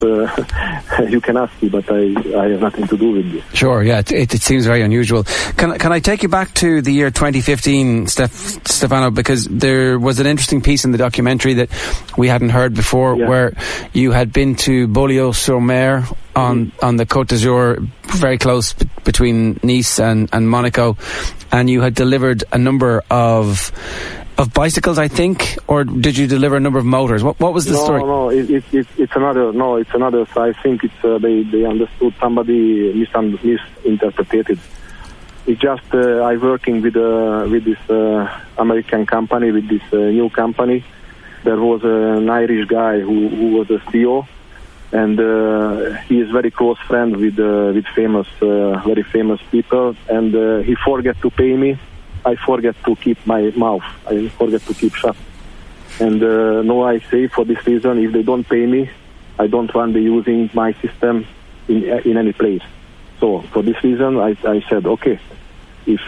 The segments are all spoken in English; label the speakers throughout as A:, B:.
A: you can ask me, but I have nothing to do with this.
B: Sure, yeah, it seems very unusual. Can I take you back to the year 2015, Stefano, because there was an interesting piece in the documentary that we hadn't heard before, where you had been to Beaulieu-sur-Mer on the Côte d'Azur, very close between Nice and Monaco, and you had delivered a number of bicycles, I think, or did you deliver a number of motors? What was the story?
A: No, it's another. No, it's another. So I think it's they understood, somebody misinterpreted. It's just I'm working with this American company, with this new company. There was an Irish guy who was a CEO, and he is very close friend with famous, very famous people, and he forget to pay me. I forget to keep my mouth. I forget to keep shut. And no, I say for this reason, if they don't pay me, I don't want them using my system in any place. So for this reason, I said, okay, if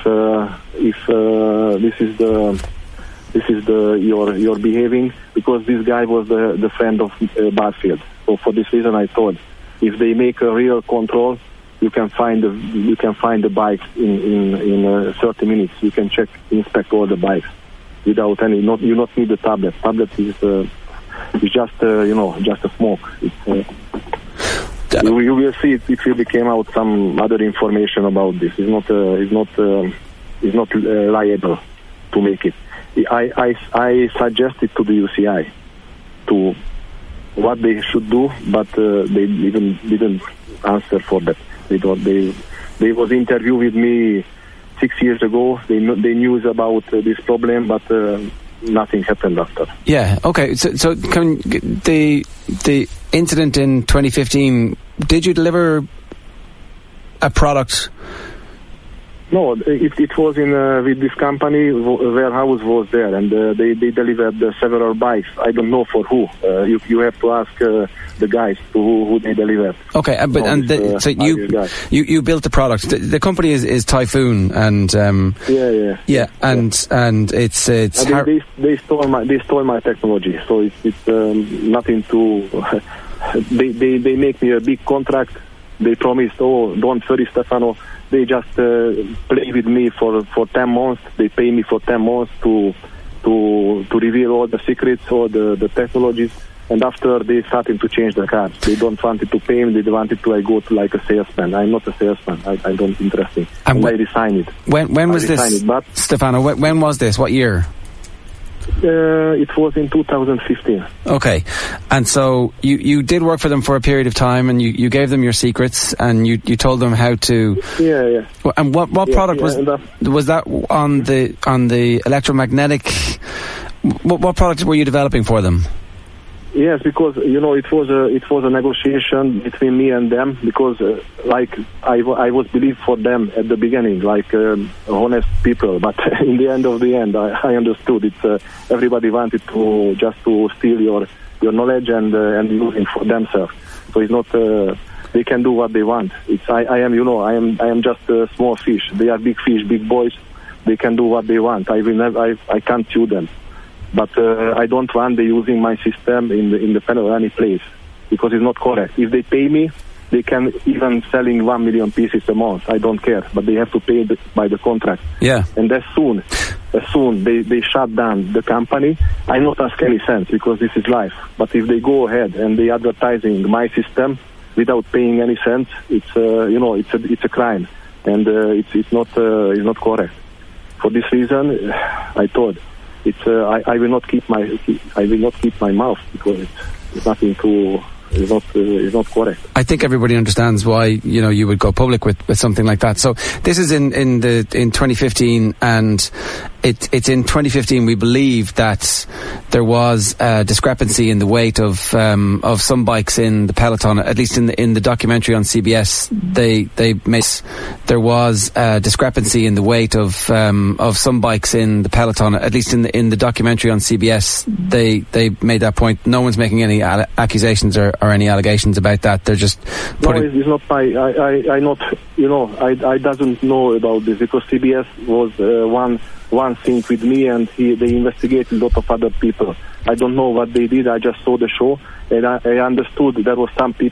A: this is your behaving, because this guy was the friend of Barfield. So for this reason, I thought, if they make a real control, you can find the bikes in 30 minutes. You can inspect all the bikes without any. You not need the tablet. Tablet is just just a smoke. You will see it will become out some other information about this. It's not liable to make it. I suggested to the UCI to what they should do, but they even didn't answer for that. They was interview with me 6 years ago. They knew about this problem, but nothing happened after.
B: Yeah. Okay. So the incident in 2015? Did you deliver a product?
A: No, it was in with this company. Warehouse was there, and they delivered several bikes. I don't know for who. You have to ask the guys who they delivered.
B: Okay, so you built the product. The company is Typhoon, and
A: yeah,
B: and it's
A: they stole my technology. So it's nothing to. They make me a big contract. They promised, don't worry, Stefano. They just play with me for 10 months. They pay me for 10 months to reveal all the secrets, all the technologies. And after, they started to change the cars. They don't want it to pay me. They wanted to go to like a salesman. I'm not a salesman. I don't interest me. And I resigned it.
B: When was this, Stefano? When was this? What year?
A: It was in 2015.
B: Okay, and so you did work for them for a period of time, and you gave them your secrets, and you told them how to.
A: Yeah.
B: And what product was that on the electromagnetic? What product were you developing for them?
A: Yes, because it was a negotiation between me and them, because I was believed for them at the beginning, like honest people, but in the end, I understood it's everybody wanted to steal your knowledge and use it for themselves. So it's not they can do what they want. I am just a small fish. They are big fish, big boys. They can do what they want. I can't sue them. But I don't want them using my system in the panel or any place, because it's not correct. If they pay me, they can even selling 1 million pieces a month. I don't care, but they have to pay by the contract.
B: Yeah.
A: And as soon they shut down the company, I not ask any cents, because this is life. But if they go ahead and they advertising my system without paying any cents, it's a crime, and it's not correct. For this reason, I thought. I will not keep my mouth, because it's nothing to. It's not correct.
B: I think everybody understands why you would go public with something like that. So this is in 2015, and it's in 2015 we believe that there was a discrepancy in the weight of some bikes in the peloton. At least in the documentary on CBS, there was a discrepancy in the weight of some bikes in the peloton. At least in the documentary on CBS, they made that point. No one's making any accusations or any allegations about that. They're just putting.
A: No, it's not my. I doesn't know about this, because CBS was one scene with me, and they investigated a lot of other people. I don't know what they did. I just saw the show, and I understood there was some people